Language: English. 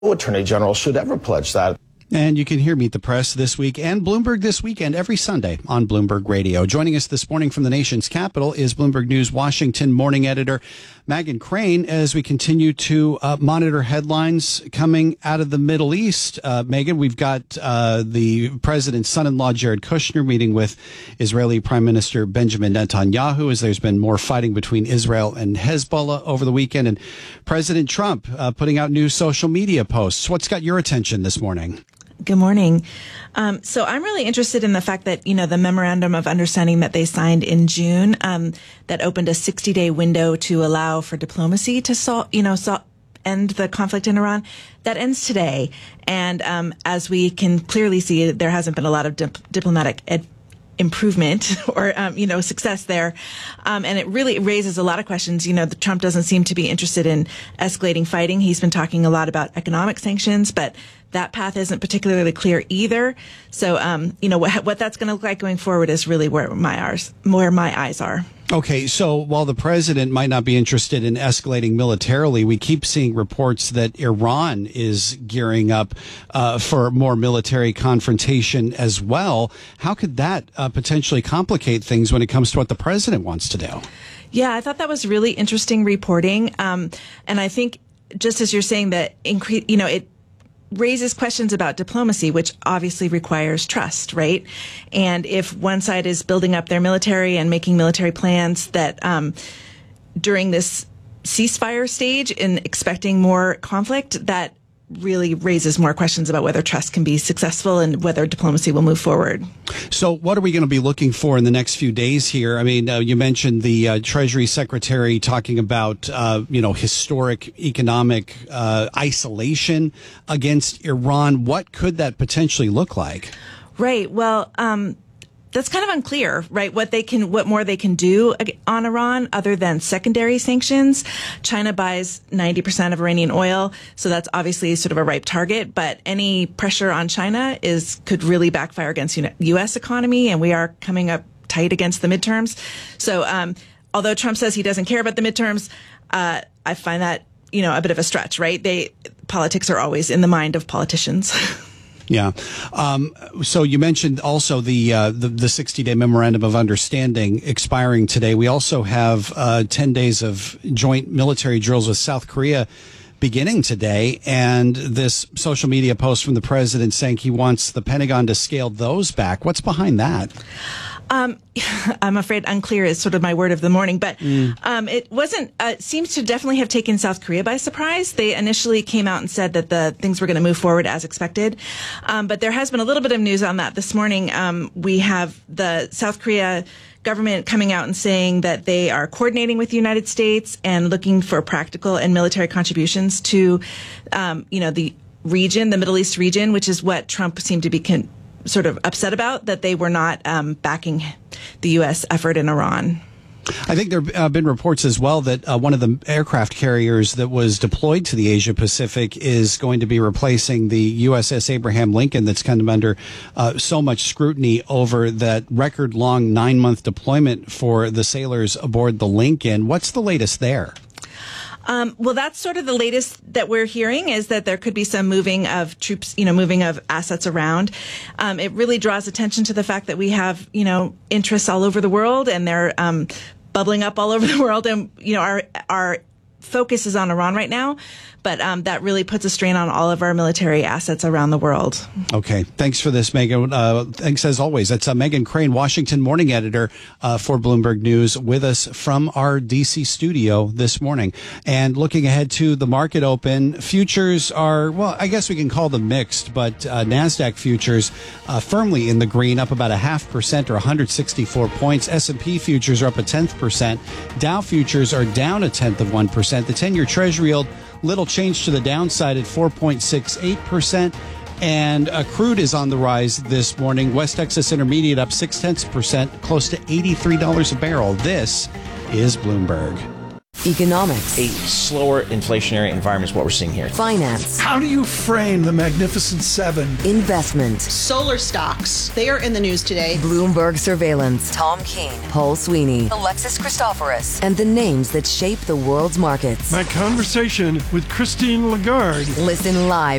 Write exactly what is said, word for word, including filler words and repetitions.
No attorney general should ever pledge that. And you can hear Meet the Press this week and Bloomberg This Weekend every Sunday on Bloomberg Radio. Joining us this morning from the nation's capital is Bloomberg News Washington morning editor Meghan Crane as we continue to uh, monitor headlines coming out of the Middle East. Uh, Meghan, we've got uh, the president's son-in-law, Jared Kushner, meeting with Israeli Prime Minister Benjamin Netanyahu as there's been more fighting between Israel and Hezbollah over the weekend. And President Trump uh, putting out new social media posts. What's got your attention this morning? Good morning. Um, so I'm really interested in the fact that, you know, the memorandum of understanding that they signed in June, um, that opened a sixty day window to allow for diplomacy to solve, you know, so end the conflict in Iran, that ends today. And um, as we can clearly see, there hasn't been a lot of dip- diplomatic ed- improvement or, um, you know, success there. Um, and it really raises a lot of questions. You know, the Trump doesn't seem to be interested in escalating fighting. He's been talking a lot about economic sanctions, but that path isn't particularly clear either. So, um, you know, what, what that's going to look like going forward is really where my eyes, where my eyes are. Okay, so while the president might not be interested in escalating militarily, we keep seeing reports that Iran is gearing up uh, for more military confrontation as well. How could that uh, potentially complicate things when it comes to what the president wants to do? Yeah, I thought that was really interesting reporting. Um, and I think just as you're saying that, incre- you know, it raises questions about diplomacy, which obviously requires trust, right? And if one side is building up their military and making military plans that um, during this ceasefire stage and expecting more conflict, that really raises more questions about whether trust can be successful and whether diplomacy will move forward. So what are we going to be looking for in the next few days here? I mean, uh, you mentioned the uh, Treasury Secretary talking about, uh, you know, historic economic uh, isolation against Iran. What could that potentially look like? Right. Well, um, that's kind of unclear, right? What they can, what more they can do on Iran other than secondary sanctions. China buys ninety percent of Iranian oil, so that's obviously sort of a ripe target. But any pressure on China is could really backfire against the U S economy, and we are coming up tight against the midterms. So, um, although Trump says he doesn't care about the midterms, uh, I find that, you know, a bit of a stretch, right? They politics are always in the mind of politicians. Yeah. Um, so you mentioned also the, uh, the the sixty day memorandum of understanding expiring today. We also have uh, ten days of joint military drills with South Korea beginning today, and this social media post from the president saying he wants the Pentagon to scale those back. What's behind that? Um, I'm afraid unclear is sort of my word of the morning, but mm. um, it wasn't, uh, it seems to definitely have taken South Korea by surprise. They initially came out and said that the things were going to move forward as expected. Um, but there has been a little bit of news on that this morning. Um, we have the South Korea government coming out and saying that they are coordinating with the United States and looking for practical and military contributions to, um, you know, the region, the Middle East region, which is what Trump seemed to be con- sort of upset about, that they were not um, backing the U S effort in Iran. I think there have uh, been reports as well that uh, one of the aircraft carriers that was deployed to the Asia Pacific is going to be replacing the U S S Abraham Lincoln that's kind of under uh, so much scrutiny over that record-long nine-month deployment for the sailors aboard the Lincoln. What's the latest there? Um, well, that's sort of the latest that we're hearing, is that there could be some moving of troops, you know, moving of assets around. Um, it really draws attention to the fact that we have, you know, interests all over the world, and they're um, bubbling up all over the world. And, you know, our our focus is on Iran right now, but um, that really puts a strain on all of our military assets around the world. Okay. Thanks for this, Meghan. Uh, thanks as always. That's uh, Meghan Crane, Washington morning editor uh, for Bloomberg News, with us from our D C studio this morning. And looking ahead to the market open, futures are, well, I guess we can call them mixed, but uh, NASDAQ futures uh, firmly in the green, up about a half percent or one hundred sixty-four points. S and P futures are up a tenth percent. Dow futures are down a tenth of one percent. The ten-year Treasury yield, little change to the downside at four point six eight percent. And uh, crude is on the rise this morning. West Texas Intermediate up six tenths percent, close to eighty-three dollars a barrel. This is Bloomberg. Economics. A slower inflationary environment is what we're seeing here. Finance. How do you frame the Magnificent Seven? Investment. Solar stocks. They are in the news today. Bloomberg surveillance. Tom Keene. Paul Sweeney. Alexis Christoforous. And the names that shape the world's markets. My conversation with Christine Lagarde. Listen live